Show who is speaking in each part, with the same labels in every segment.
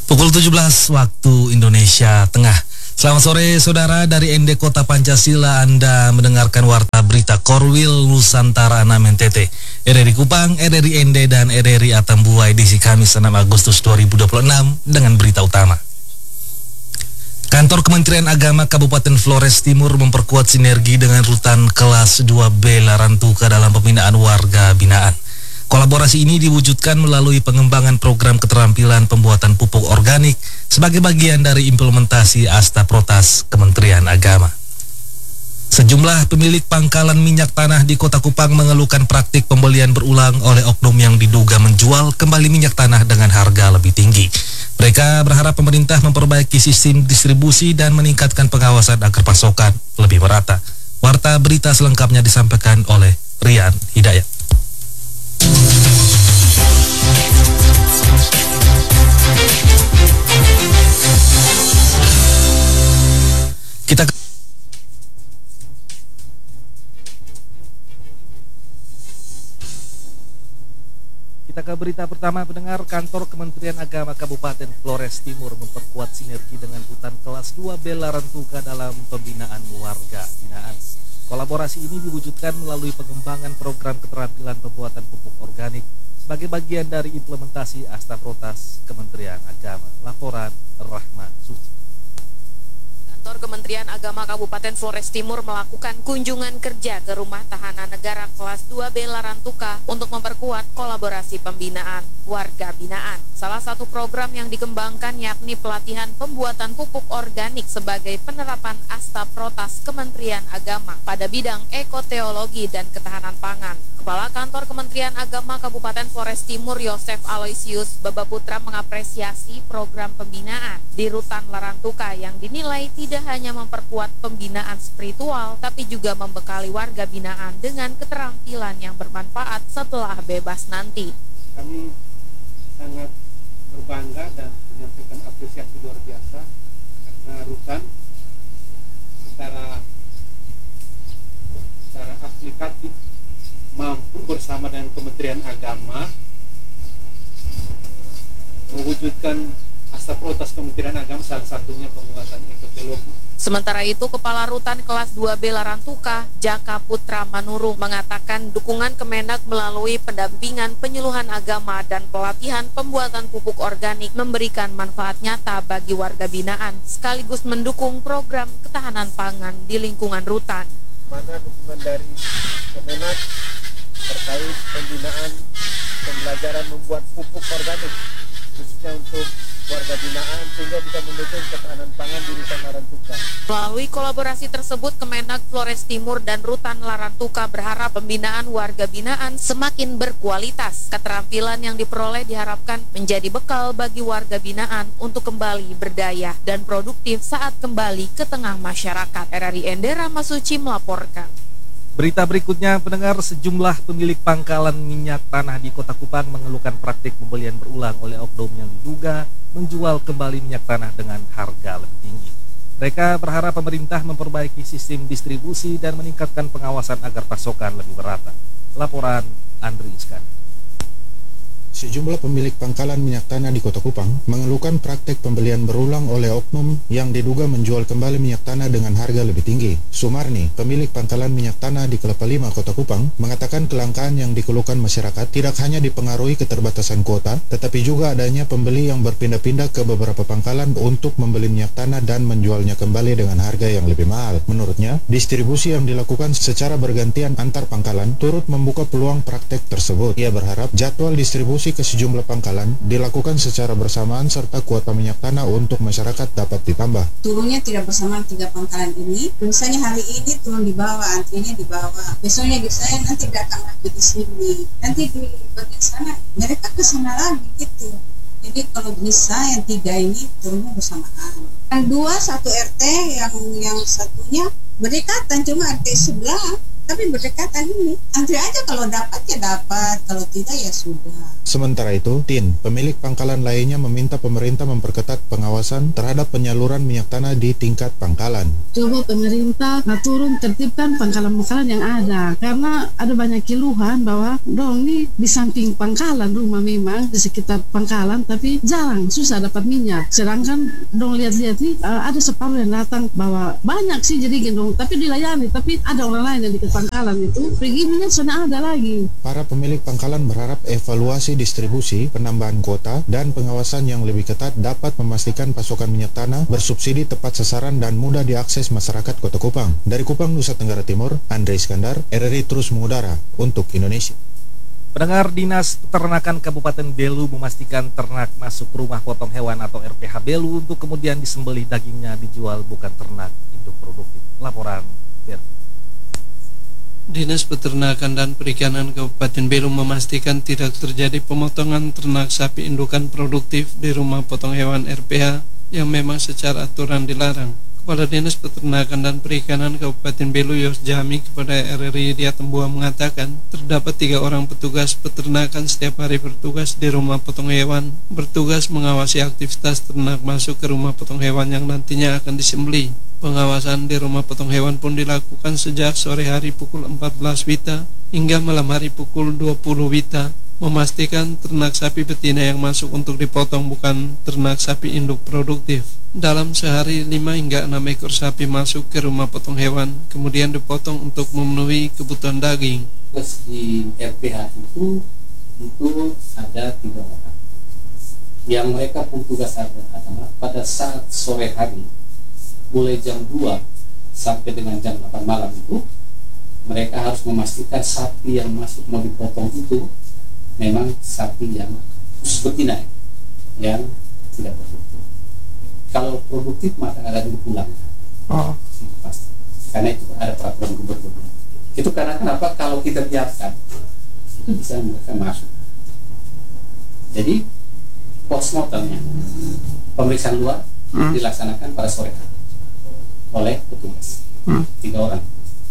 Speaker 1: Pukul 17 waktu Indonesia Tengah. Selamat sore saudara, dari ND Kota Pancasila Anda mendengarkan Warta Berita Korwil Nusantara 6 NTT. RRI Kupang, RRI ND, dan RRI Atambua edisi Kamis 6 Agustus 2026 dengan berita utama. Kantor Kementerian Agama Kabupaten Flores Timur memperkuat sinergi dengan Rutan Kelas 2B Larantuka dalam pembinaan warga binaan. Kolaborasi ini diwujudkan melalui pengembangan program keterampilan pembuatan pupuk organik sebagai bagian dari implementasi Asta Protas Kementerian Agama. Sejumlah pemilik pangkalan minyak tanah di Kota Kupang mengeluhkan praktik pembelian berulang oleh oknum yang diduga menjual kembali minyak tanah dengan harga lebih tinggi. Mereka berharap pemerintah memperbaiki sistem distribusi dan meningkatkan pengawasan agar pasokan lebih merata. Warta berita selengkapnya disampaikan oleh Rian Hidayat. Kita ke berita pertama, pendengar. Kantor Kementerian Agama Kabupaten Flores Timur memperkuat sinergi dengan Rutan Kelas 2B Larantuka dalam pembinaan warga binaan. Kolaborasi ini diwujudkan melalui pengembangan program keterampilan pembuatan pupuk organik sebagai bagian dari implementasi Asta Protas Kementerian Agama. Laporan Rahman Suci.
Speaker 2: Kantor Kementerian Agama Kabupaten Flores Timur melakukan kunjungan kerja ke Rumah Tahanan Negara Kelas 2B Larantuka untuk memperkuat kolaborasi pembinaan warga binaan. Salah satu program yang dikembangkan yakni pelatihan pembuatan pupuk organik sebagai penerapan Asta Protas Kementerian Agama pada bidang ekoteologi dan ketahanan pangan. Kepala Kantor Kementerian Agama Kabupaten Flores Timur Yosef Aloysius Babaputra mengapresiasi program pembinaan di Rutan Larantuka yang dinilai tidak hanya memperkuat pembinaan spiritual, tapi juga membekali warga binaan dengan keterampilan yang bermanfaat setelah bebas nanti.
Speaker 3: Kami sangat berbangga dan menyampaikan apresiasi luar biasa karena Rutan secara aplikatif mampu bersama dengan Kementerian Agama mewujudkan Asta Protas Kementerian Agama, salah satunya penguatan ekoteologi.
Speaker 2: Sementara itu, Kepala Rutan Kelas 2B Larantuka, Jaka Putra Manurung, mengatakan dukungan Kemenak melalui pendampingan penyuluhan agama dan pelatihan pembuatan pupuk organik memberikan manfaat nyata bagi warga binaan, sekaligus mendukung program ketahanan pangan di lingkungan Rutan.
Speaker 3: Mana dukungan dari Kemenak terkait pembinaan pembelajaran membuat pupuk organik khususnya untuk warga binaan sehingga bisa mendukung ketahanan pangan di Rutan Larantuka.
Speaker 2: Melalui kolaborasi tersebut, Kemenak Flores Timur dan Rutan Larantuka berharap pembinaan warga binaan semakin berkualitas. Keterampilan yang diperoleh diharapkan menjadi bekal bagi warga binaan untuk kembali berdaya dan produktif saat kembali ke tengah masyarakat. RRI ND Ramasuci melaporkan.
Speaker 1: Berita berikutnya, pendengar, sejumlah pemilik pangkalan minyak tanah di Kota Kupang mengeluhkan praktik pembelian berulang oleh oknum yang diduga menjual kembali minyak tanah dengan harga lebih tinggi. Mereka berharap pemerintah memperbaiki sistem distribusi dan meningkatkan pengawasan agar pasokan lebih merata. Laporan Andri Iskandar.
Speaker 4: Sejumlah pemilik pangkalan minyak tanah di Kota Kupang mengeluhkan praktek pembelian berulang oleh oknum yang diduga menjual kembali minyak tanah dengan harga lebih tinggi. Sumarni, pemilik pangkalan minyak tanah di Kelapa Lima, Kota Kupang, mengatakan kelangkaan yang dikeluhkan masyarakat tidak hanya dipengaruhi keterbatasan kuota, tetapi juga adanya pembeli yang berpindah-pindah ke beberapa pangkalan untuk membeli minyak tanah dan menjualnya kembali dengan harga yang lebih mahal. Menurutnya, distribusi yang dilakukan secara bergantian antar pangkalan turut membuka peluang praktek tersebut. Ia berharap jadwal distribusi ke sejumlah pangkalan dilakukan secara bersamaan serta kuota minyak tanah untuk masyarakat dapat ditambah.
Speaker 5: Turunnya tidak bersamaan 3 pangkalan ini. Misalnya hari ini turun di bawah, antrinya di bawah. Besoknya saya nanti datang lagi di sini. Nanti di bagian sana mereka ke sana lagi gitu. Jadi kalau bisa yang 3 ini turunnya bersamaan. Yang 2 satu RT, yang satunya berdekatan, cuma RT sebelah tapi berdekatan ini. Antri aja, kalau dapat ya dapat, kalau tidak ya sudah.
Speaker 4: Sementara itu, Tin, pemilik pangkalan lainnya meminta pemerintah memperketat pengawasan terhadap penyaluran minyak tanah di tingkat pangkalan.
Speaker 6: Coba pemerintah turun tertibkan pangkalan-pangkalan yang ada, karena ada banyak keluhan bahwa dong ini di samping pangkalan rumah memang di sekitar pangkalan, tapi jarang, susah dapat minyak. Sedangkan dong lihat-lihat nih ada separuh yang datang bahwa banyak sih jadi gendong, tapi dilayani, tapi ada orang lain yang di pangkalan itu pergi minyak sana ada lagi.
Speaker 4: Para pemilik pangkalan berharap evaluasi distribusi, penambahan kuota, dan pengawasan yang lebih ketat dapat memastikan pasokan minyak tanah bersubsidi tepat sasaran dan mudah diakses masyarakat Kota Kupang. Dari Kupang, Nusa Tenggara Timur, Andre Iskandar, RRI terus mengudara untuk Indonesia.
Speaker 1: Pendengar, Dinas Peternakan Kabupaten Belu memastikan ternak masuk rumah potong hewan atau RPH Belu untuk kemudian disembelih, dagingnya dijual, bukan ternak induk produktif. Laporan Ferdi.
Speaker 7: Dinas Peternakan dan Perikanan Kabupaten Belu memastikan tidak terjadi pemotongan ternak sapi indukan produktif di rumah potong hewan RPH yang memang secara aturan dilarang. Kepala Dinas Peternakan dan Perikanan Kabupaten Belu Yos Jami kepada RRI Dia Tembuah mengatakan terdapat 3 orang petugas peternakan setiap hari bertugas di rumah potong hewan, bertugas mengawasi aktivitas ternak masuk ke rumah potong hewan yang nantinya akan disembelih. Pengawasan di rumah potong hewan pun dilakukan sejak sore hari pukul 14 WITA hingga malam hari pukul 20 WITA, memastikan ternak sapi betina yang masuk untuk dipotong bukan ternak sapi induk produktif. Dalam sehari 5 hingga 6 ekor sapi masuk ke rumah potong hewan, kemudian dipotong untuk memenuhi kebutuhan daging.
Speaker 8: Di RPH itu ada 3 orang yang mereka pun tugas adalah pada saat sore hari mulai jam 2 sampai dengan jam 8 malam itu mereka harus memastikan sapi yang masuk mau dipotong itu memang sapi yang khusus betina yang tidak produktif. Kalau produktif maka ada dipulangkan. Pasti. Karena itu ada peraturan gubernur. Itu karena kenapa? Kalau kita biarkan itu bisa mereka masuk. Jadi postmortemnya pemeriksaan luar dilaksanakan pada sore hari oleh petugas 3 orang.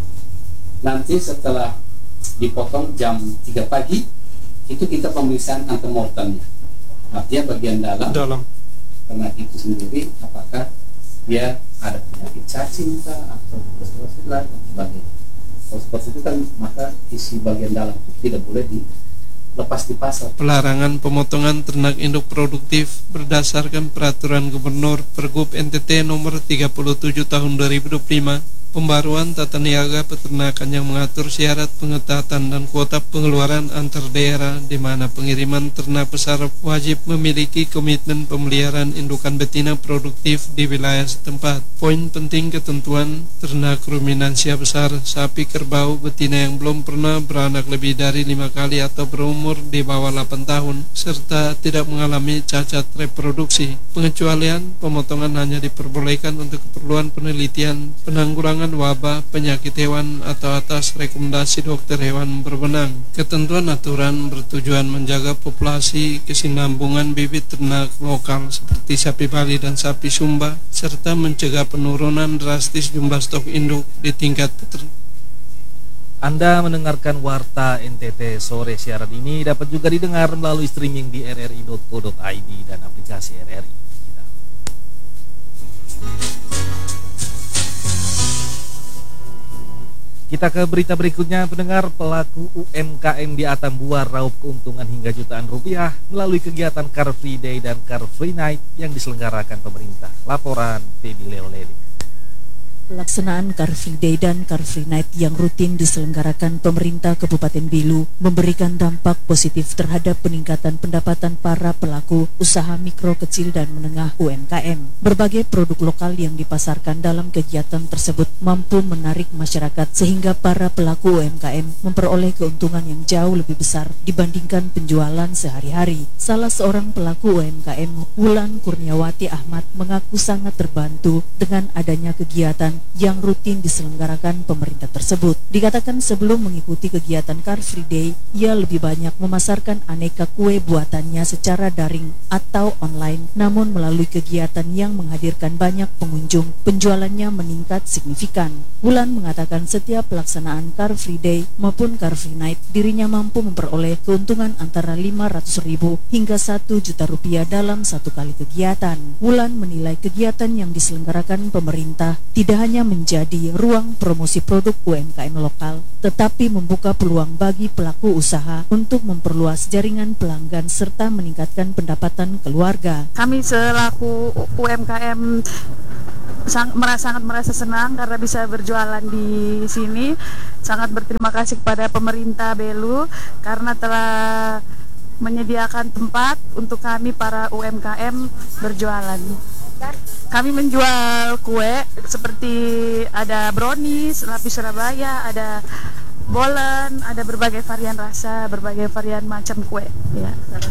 Speaker 8: Nanti setelah dipotong jam 3 pagi itu kita pemeriksaan antemortemnya, artinya bagian dalam ternak itu sendiri, apakah dia ada penyakit cacing atau dan sebagainya. Kalau seperti itu kan maka isi bagian dalam itu tidak boleh dilepas di pasar.
Speaker 7: Pelarangan pemotongan ternak induk produktif berdasarkan peraturan Gubernur Pergub NTT nomor 37 tahun 2025, pembaruan tata niaga peternakan yang mengatur syarat pengetatan dan kuota pengeluaran antar daerah, di mana pengiriman ternak besar wajib memiliki komitmen pemeliharaan indukan betina produktif di wilayah setempat. Poin penting ketentuan ternak ruminansia besar, sapi kerbau betina yang belum pernah beranak lebih dari 5 kali atau berumur di bawah 8 tahun serta tidak mengalami cacat reproduksi. Pengecualian pemotongan hanya diperbolehkan untuk keperluan penelitian, penanggulangan wabah penyakit hewan atau atas rekomendasi dokter hewan berwenang. Ketentuan aturan bertujuan menjaga populasi kesinambungan bibit ternak lokal seperti sapi Bali dan sapi Sumba serta mencegah penurunan drastis jumlah stok induk di tingkat peternak.
Speaker 1: Anda mendengarkan Warta NTT sore. Siaran ini dapat juga didengar melalui streaming di rri.co.id dan aplikasi RRI Digital. Kita ke berita berikutnya, pendengar. Pelaku UMKM di Atambua raup keuntungan hingga jutaan rupiah melalui kegiatan Car Free Day dan Car Free Night yang diselenggarakan pemerintah. Laporan Feby Leoleli.
Speaker 9: Pelaksanaan Car Free Day dan Car Free Night yang rutin diselenggarakan pemerintah Kabupaten Belu memberikan dampak positif terhadap peningkatan pendapatan para pelaku usaha mikro, kecil, dan menengah UMKM. Berbagai produk lokal yang dipasarkan dalam kegiatan tersebut mampu menarik masyarakat sehingga para pelaku UMKM memperoleh keuntungan yang jauh lebih besar dibandingkan penjualan sehari-hari. Salah seorang pelaku UMKM, Wulan Kurniawati Ahmad, mengaku sangat terbantu dengan adanya kegiatan UMKM yang rutin diselenggarakan pemerintah tersebut. Dikatakan sebelum mengikuti kegiatan Car Free Day, ia lebih banyak memasarkan aneka kue buatannya secara daring atau online. Namun melalui kegiatan yang menghadirkan banyak pengunjung, penjualannya meningkat signifikan. Wulan mengatakan setiap pelaksanaan Car Free Day maupun Car Free Night, dirinya mampu memperoleh keuntungan antara 500.000 hingga 1 juta rupiah dalam satu kali kegiatan. Wulan menilai kegiatan yang diselenggarakan pemerintah tidak hanya menjadi ruang promosi produk UMKM lokal, tetapi membuka peluang bagi pelaku usaha untuk memperluas jaringan pelanggan serta meningkatkan pendapatan keluarga.
Speaker 10: Kami selaku UMKM sangat merasa senang karena bisa berjualan di sini. Sangat berterima kasih kepada pemerintah Belu karena telah menyediakan tempat untuk kami para UMKM berjualan. Kami menjual kue seperti ada brownies, lapis Surabaya, ada bolen, ada berbagai varian rasa, berbagai varian macam kue. Ya.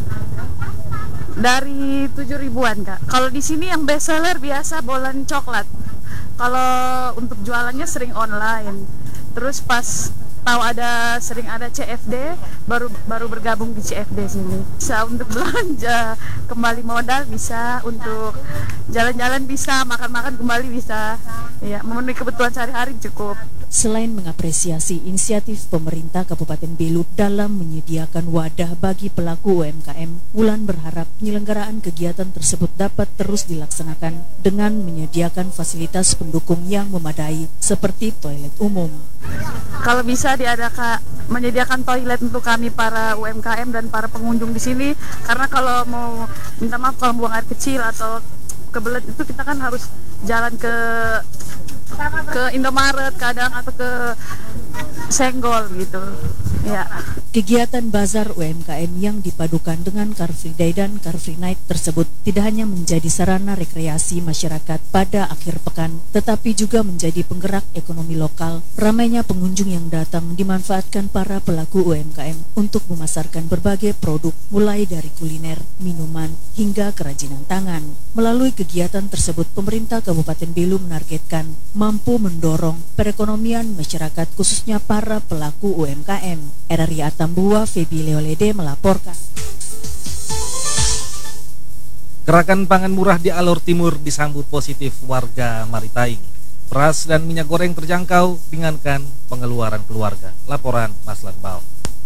Speaker 10: Dari 7.000-an Kak. Kalau di sini yang best seller biasa bolen coklat. Kalau untuk jualannya sering online. Terus pas tahu sering ada CFD, baru bergabung di CFD sini. Bisa untuk belanja kembali modal, bisa untuk jalan-jalan, bisa makan-makan kembali, bisa. Ya, memenuhi kebutuhan sehari-hari cukup.
Speaker 9: Selain mengapresiasi inisiatif pemerintah Kabupaten Belu dalam menyediakan wadah bagi pelaku UMKM, Wulan berharap penyelenggaraan kegiatan tersebut dapat terus dilaksanakan dengan menyediakan fasilitas pendukung yang memadai seperti toilet umum.
Speaker 10: Kalau bisa menyediakan toilet untuk kami para UMKM dan para pengunjung di sini, karena kalau mau minta maaf kalau buang air kecil atau kebelet itu kita kan harus jalan ke Indomaret kadang atau ke Senggol gitu. Ya.
Speaker 9: Kegiatan bazar UMKM yang dipadukan dengan Car Free Day dan Car Free Night tersebut tidak hanya menjadi sarana rekreasi masyarakat pada akhir pekan, tetapi juga menjadi penggerak ekonomi lokal. Ramainya pengunjung yang datang dimanfaatkan para pelaku UMKM untuk memasarkan berbagai produk mulai dari kuliner, minuman, hingga kerajinan tangan. Melalui kegiatan tersebut, pemerintah Kabupaten Belu menargetkan mampu mendorong perekonomian masyarakat khususnya para pelaku UMKM. RRI Atambua, Febi Leolede melaporkan.
Speaker 1: Gerakan pangan murah di Alor Timur disambut positif warga Maritaing. Beras dan minyak goreng terjangkau, ringankan pengeluaran keluarga. Laporan Maslan Bao.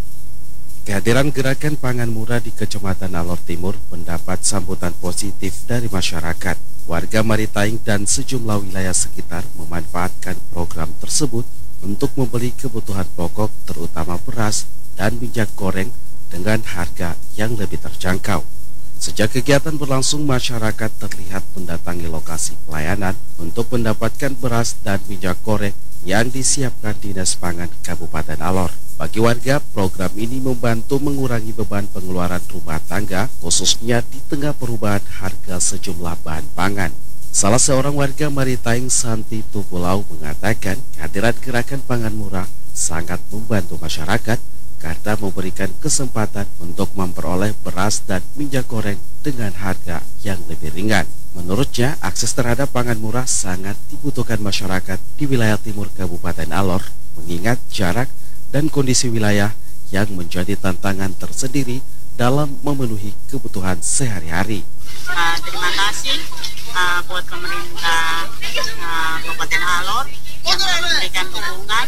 Speaker 11: Kehadiran gerakan pangan murah di Kecamatan Alor Timur mendapat sambutan positif dari masyarakat. Warga Maritaing dan sejumlah wilayah sekitar memanfaatkan program tersebut untuk membeli kebutuhan pokok terutama beras dan minyak goreng dengan harga yang lebih terjangkau. Sejak kegiatan berlangsung, masyarakat terlihat mendatangi lokasi pelayanan untuk mendapatkan beras dan minyak goreng yang disiapkan Dinas Pangan Kabupaten Alor. Bagi warga, program ini membantu mengurangi beban pengeluaran rumah tangga, khususnya di tengah perubahan harga sejumlah bahan pangan. Salah seorang warga Maritaing, Santi Tubulau, mengatakan kehadiran gerakan pangan murah sangat membantu masyarakat karena memberikan kesempatan untuk memperoleh beras dan minyak goreng dengan harga yang lebih ringan. Menurutnya, akses terhadap pangan murah sangat dibutuhkan masyarakat di wilayah timur Kabupaten Alor, mengingat jarak dan kondisi wilayah yang menjadi tantangan tersendiri dalam memenuhi kebutuhan sehari-hari.
Speaker 12: Terima kasih buat pemerintah Kabupaten Alor yang memberikan dukungan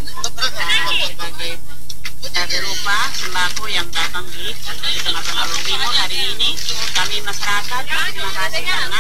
Speaker 12: sebagai berupa sembako yang datang di Kecamatan Alor Timur hari ini. Kami masyarakat terima kasih karena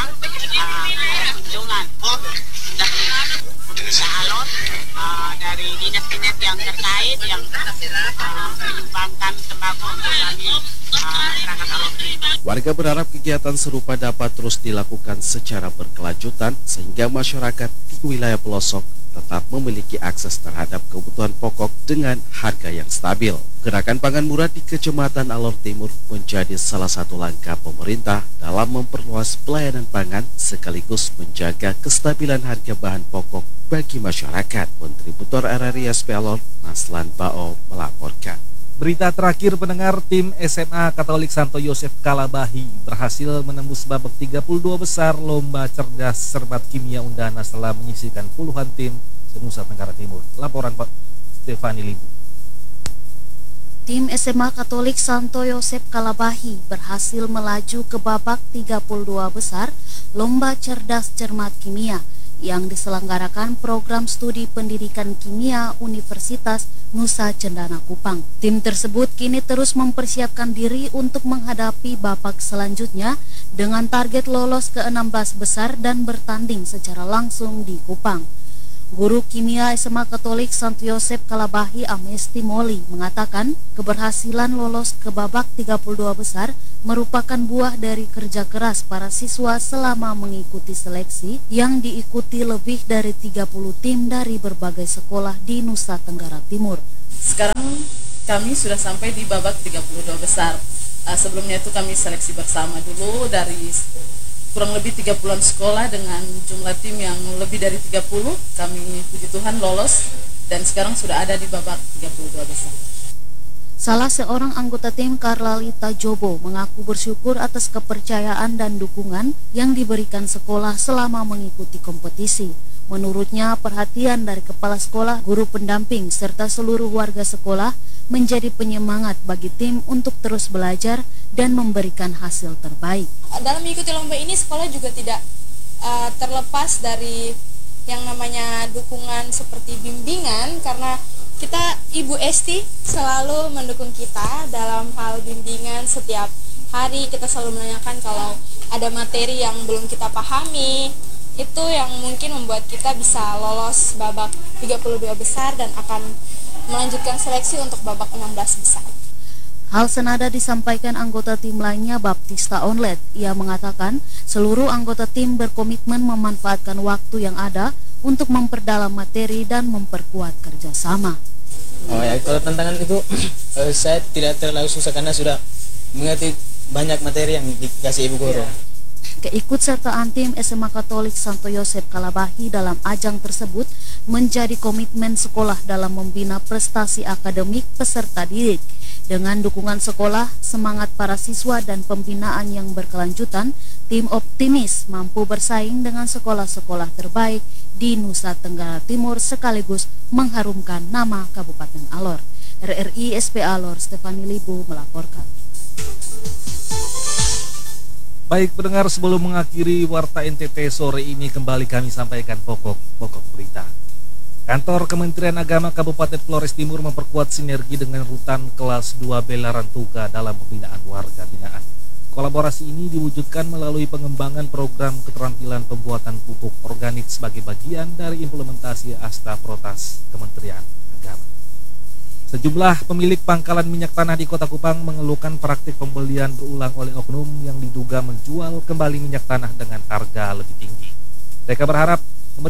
Speaker 12: kunjungan dari pemerintah Alor, dari dinas-dinas yang terkait yang menyumbangkan sembako untuk kami masyarakat Alor Timur.
Speaker 11: Warga berharap kegiatan serupa dapat terus dilakukan secara berkelanjutan sehingga masyarakat di wilayah pelosok tetap memiliki akses terhadap kebutuhan pokok dengan harga yang stabil. Gerakan pangan murah di Kecamatan Alor Timur menjadi salah satu langkah pemerintah dalam memperluas pelayanan pangan sekaligus menjaga kestabilan harga bahan pokok bagi masyarakat. Kontributor RRI SP Alor, Maslan Bao melaporkan.
Speaker 1: Berita terakhir pendengar, tim SMA Katolik Santo Yosef Kalabahi berhasil menembus babak 32 besar lomba cerdas cermat kimia Undana setelah menyisihkan puluhan tim se-Nusa Tenggara Timur. Laporan Pak Stefani Libu.
Speaker 13: Tim SMA Katolik Santo Yosef Kalabahi berhasil melaju ke babak 32 besar lomba cerdas cermat kimia yang diselenggarakan program studi pendidikan kimia Universitas Nusa Cendana Kupang. Tim tersebut kini terus mempersiapkan diri untuk menghadapi babak selanjutnya dengan target lolos ke 16 besar dan bertanding secara langsung di Kupang. Guru kimia SMA Katolik Santo Yosef Kalabahi Amesti Moli mengatakan keberhasilan lolos ke babak 32 besar merupakan buah dari kerja keras para siswa selama mengikuti seleksi yang diikuti lebih dari 30 tim dari berbagai sekolah di Nusa Tenggara Timur.
Speaker 14: Sekarang kami sudah sampai di babak 32 besar. Sebelumnya itu kami seleksi bersama dulu dari kurang lebih 30-an sekolah dengan jumlah tim yang lebih dari 30. Kami puji Tuhan lolos dan sekarang sudah ada di babak 32 besar.
Speaker 13: Salah seorang anggota tim, Karlalita Jobo, mengaku bersyukur atas kepercayaan dan dukungan yang diberikan sekolah selama mengikuti kompetisi. Menurutnya, perhatian dari kepala sekolah, guru pendamping, serta seluruh warga sekolah menjadi penyemangat bagi tim untuk terus belajar dan memberikan hasil terbaik.
Speaker 15: Dalam mengikuti lomba ini, sekolah juga tidak terlepas dari yang namanya dukungan seperti bimbingan, karena kita, Ibu Esti selalu mendukung kita dalam hal bimbingan. Setiap hari kita selalu menanyakan kalau ada materi yang belum kita pahami, itu yang mungkin membuat kita bisa lolos babak 32 besar dan akan melanjutkan seleksi untuk babak 16 besar.
Speaker 13: Hal senada disampaikan anggota tim lainnya, Baptista Onlet. Ia mengatakan seluruh anggota tim berkomitmen memanfaatkan waktu yang ada untuk memperdalam materi dan memperkuat kerjasama.
Speaker 16: Kalau tantangan itu saya tidak terlalu susah karena sudah mengerti banyak materi yang dikasih Ibu Guru.
Speaker 13: Keikutsertaan tim SMA Katolik Santo Yosef Kalabahi dalam ajang tersebut menjadi komitmen sekolah dalam membina prestasi akademik peserta didik. Dengan dukungan sekolah, semangat para siswa dan pembinaan yang berkelanjutan, tim optimis mampu bersaing dengan sekolah-sekolah terbaik di Nusa Tenggara Timur sekaligus mengharumkan nama Kabupaten Alor. RRI SP Alor, Stefani Libu melaporkan.
Speaker 1: Baik pendengar, sebelum mengakhiri Warta NTT sore ini, kembali kami sampaikan pokok berita. Kantor Kementerian Agama Kabupaten Flores Timur memperkuat sinergi dengan Rutan Kelas 2B Larantuka dalam pembinaan warga binaan. Kolaborasi ini diwujudkan melalui pengembangan program keterampilan pembuatan pupuk organik sebagai bagian dari implementasi Asta Protas Kementerian Agama. Sejumlah pemilik pangkalan minyak tanah di Kota Kupang mengeluhkan praktik pembelian berulang oleh oknum yang diduga menjual kembali minyak tanah dengan harga lebih tinggi. Mereka berharap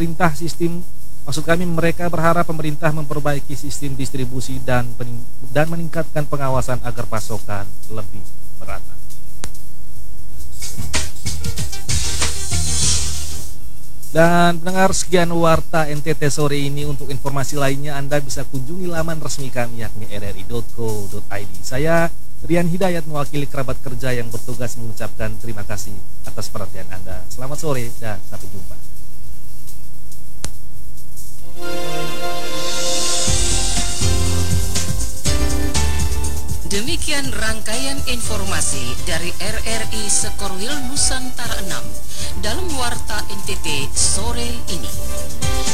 Speaker 1: mereka berharap pemerintah memperbaiki sistem distribusi dan meningkatkan pengawasan agar pasokan lebih merata. Dan pendengar, sekian Warta NTT sore ini. Untuk informasi lainnya Anda bisa kunjungi laman resmi kami yakni rri.co.id. Saya Rian Hidayat mewakili kerabat kerja yang bertugas mengucapkan terima kasih atas perhatian Anda. Selamat sore dan sampai jumpa.
Speaker 17: Demikian rangkaian informasi dari RRI Sekorwil Nusantara 6 dalam Warta NTT sore ini.